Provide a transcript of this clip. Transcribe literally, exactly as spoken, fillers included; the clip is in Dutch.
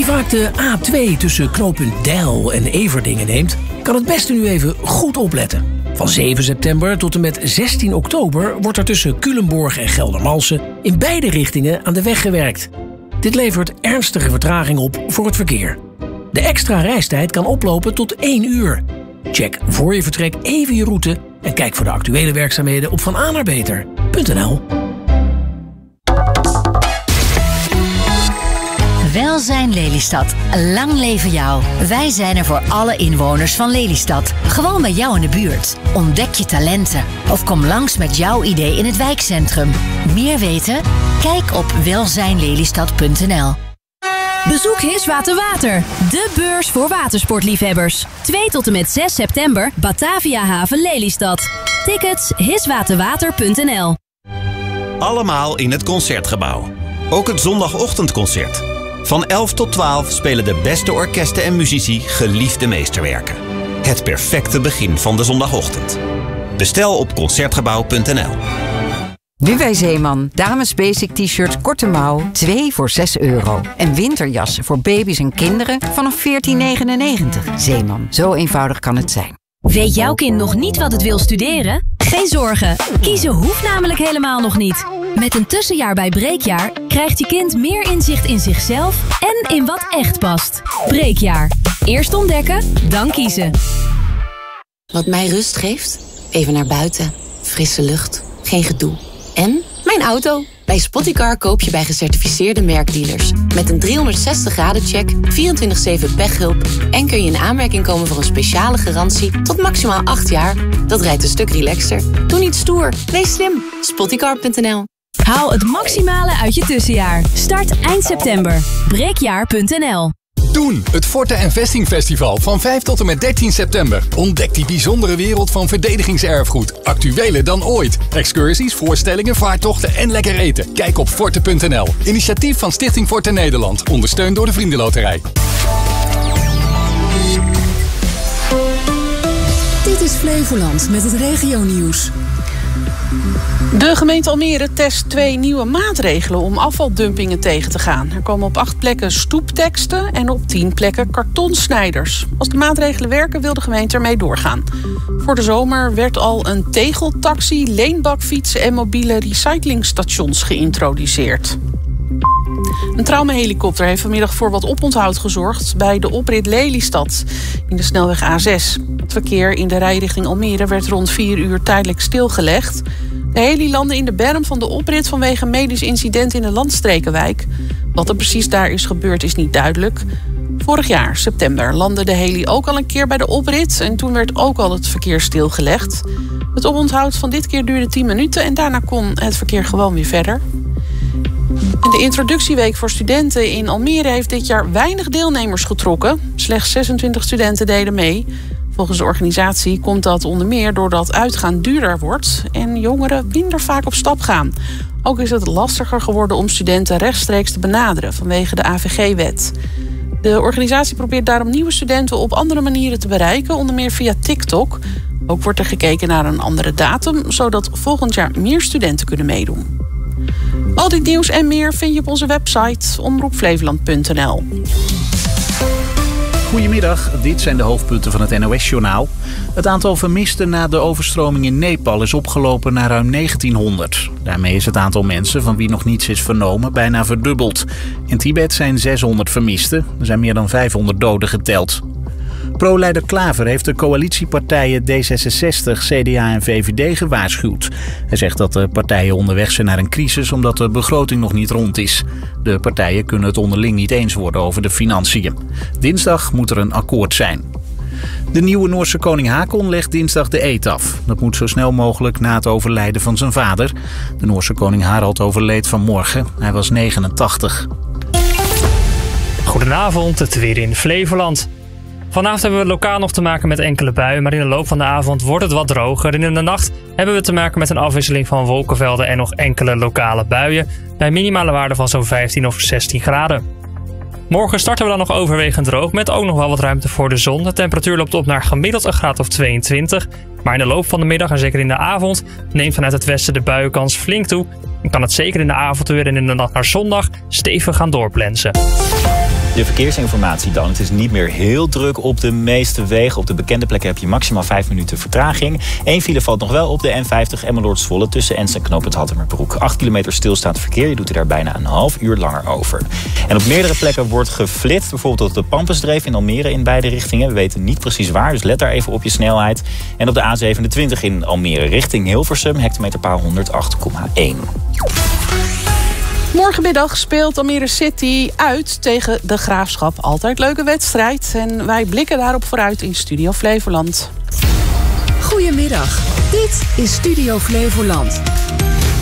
vaak de A twee tussen knooppunt Deil en Everdingen neemt, kan het beste nu even goed opletten. Van zeven september tot en met zestien oktober wordt er tussen Culemborg en Geldermalsen in beide richtingen aan de weg gewerkt. Dit levert ernstige vertraging op voor het verkeer. De extra reistijd kan oplopen tot één uur. Check voor je vertrek even je route en kijk voor de actuele werkzaamheden op van a naar beter punt n l. Welzijn Lelystad. Lang leven jou. Wij zijn er voor alle inwoners van Lelystad. Gewoon bij jou in de buurt. Ontdek je talenten. Of kom langs met jouw idee in het wijkcentrum. Meer weten? Kijk op welzijn lelystad punt n l. Bezoek Hiswater Water, de beurs voor watersportliefhebbers. twee tot en met zes september, Batavia Haven Lelystad. Tickets hiswaterwater punt n l. Allemaal in het Concertgebouw. Ook het zondagochtendconcert. Van elf tot twaalf spelen de beste orkesten en muzici geliefde meesterwerken. Het perfecte begin van de zondagochtend. Bestel op concertgebouw punt n l. Nu bij Zeeman. Dames basic t-shirts korte mouw, twee voor zes euro. En winterjassen voor baby's en kinderen vanaf veertien negenennegentig. Zeeman, zo eenvoudig kan het zijn. Weet jouw kind nog niet wat het wil studeren? Geen zorgen, kiezen hoeft namelijk helemaal nog niet. Met een tussenjaar bij Breekjaar krijgt je kind meer inzicht in zichzelf en in wat echt past. Breekjaar. Eerst ontdekken, dan kiezen. Wat mij rust geeft? Even naar buiten. Frisse lucht. Geen gedoe. En mijn auto. Bij Spottycar koop je bij gecertificeerde merkdealers. Met een driehonderdzestig graden check, vierentwintig zeven pechhulp... en kun je in aanmerking komen voor een speciale garantie tot maximaal acht jaar. Dat rijdt een stuk relaxter. Doe niet stoer. Wees slim. Spottycar punt n l. Haal het maximale uit je tussenjaar. Start eind september. breekjaar punt n l. Doen, het Forte en Vesting Festival van vijf tot en met dertien september. Ontdek die bijzondere wereld van verdedigingserfgoed. Actueler dan ooit. Excursies, voorstellingen, vaartochten en lekker eten. Kijk op forte punt n l. Initiatief van Stichting Forte Nederland. Ondersteund door de Vriendenloterij. Dit is Flevoland met het regionieuws. De gemeente Almere test twee nieuwe maatregelen om afvaldumpingen tegen te gaan. Er komen op acht plekken stoepteksten en op tien plekken kartonsnijders. Als de maatregelen werken wil de gemeente ermee doorgaan. Voor de zomer werd al een tegeltaxi, leenbakfietsen en mobiele recyclingstations geïntroduceerd. Een traumahelikopter heeft vanmiddag voor wat oponthoud gezorgd bij de oprit Lelystad in de snelweg A zes. Het verkeer in de rijrichting Almere werd rond vier uur tijdelijk stilgelegd. De heli landde in de berm van de oprit vanwege een medisch incident in de Landstrekenwijk. Wat er precies daar is gebeurd is niet duidelijk. Vorig jaar, september, landde de heli ook al een keer bij de oprit en toen werd ook al het verkeer stilgelegd. Het oponthoud van dit keer duurde tien minuten en daarna kon het verkeer gewoon weer verder. En de introductieweek voor studenten in Almere heeft dit jaar weinig deelnemers getrokken. Slechts zesentwintig studenten deden mee. Volgens de organisatie komt dat onder meer doordat uitgaan duurder wordt en jongeren minder vaak op stap gaan. Ook is het lastiger geworden om studenten rechtstreeks te benaderen vanwege de A V G-wet. De organisatie probeert daarom nieuwe studenten op andere manieren te bereiken, onder meer via TikTok. Ook wordt er gekeken naar een andere datum, zodat volgend jaar meer studenten kunnen meedoen. Al dit nieuws en meer vind je op onze website omroep flevoland punt n l. Goedemiddag, dit zijn de hoofdpunten van het N O S-journaal. Het aantal vermisten na de overstroming in Nepal is opgelopen naar ruim negentienhonderd. Daarmee is het aantal mensen van wie nog niets is vernomen bijna verdubbeld. In Tibet zijn zeshonderd vermisten, er zijn meer dan vijfhonderd doden geteld. Pro-leider Klaver heeft de coalitiepartijen D zesenzestig, C D A en V V D gewaarschuwd. Hij zegt dat de partijen onderweg zijn naar een crisis omdat de begroting nog niet rond is. De partijen kunnen het onderling niet eens worden over de financiën. Dinsdag moet er een akkoord zijn. De nieuwe Noorse koning Haakon legt dinsdag de eed af. Dat moet zo snel mogelijk na het overlijden van zijn vader. De Noorse koning Harald overleed vanmorgen. Hij was negenentachtig. Goedenavond, het weer in Flevoland. Vanavond hebben we lokaal nog te maken met enkele buien, maar in de loop van de avond wordt het wat droger. En in de nacht hebben we te maken met een afwisseling van wolkenvelden en nog enkele lokale buien, bij minimale waarden van zo'n vijftien of zestien graden. Morgen starten we dan nog overwegend droog, met ook nog wel wat ruimte voor de zon. De temperatuur loopt op naar gemiddeld een graad of tweeëntwintig. Maar in de loop van de middag en zeker in de avond neemt vanuit het westen de buienkans flink toe. En kan het zeker in de avonduren en in de nacht naar zondag stevig gaan doorplensen. De verkeersinformatie dan. Het is niet meer heel druk op de meeste wegen. Op de bekende plekken heb je maximaal vijf minuten vertraging. Eén file valt nog wel op de N vijftig Emmeloord-Zwolle tussen Ens en knooppunt Hattemerbroek. acht kilometer stilstaand verkeer. Je doet er daar bijna een half uur langer over. En op meerdere plekken wordt geflitst. Bijvoorbeeld op de Pampusdreef in Almere in beide richtingen. We weten niet precies waar, dus let daar even op je snelheid. En op de A zevenentwintig in Almere richting Hilversum. Hectometerpaal honderdacht komma één. Morgenmiddag speelt Almere City uit tegen de Graafschap. Altijd leuke wedstrijd. En wij blikken daarop vooruit in Studio Flevoland. Goedemiddag, dit is Studio Flevoland.